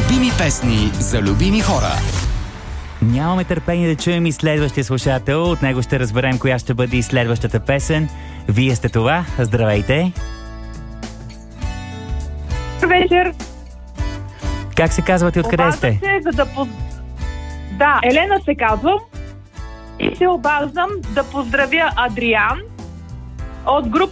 Любими песни за любими хора. Нямаме търпение да чуем и следващия слушател. От него ще разберем коя ще бъде и следващата песен. Вие сте това. Здравейте! Вечер. Как се казвате? Откъде сте? Да, Елена се казвам и се обаждам да поздравя Адриан от група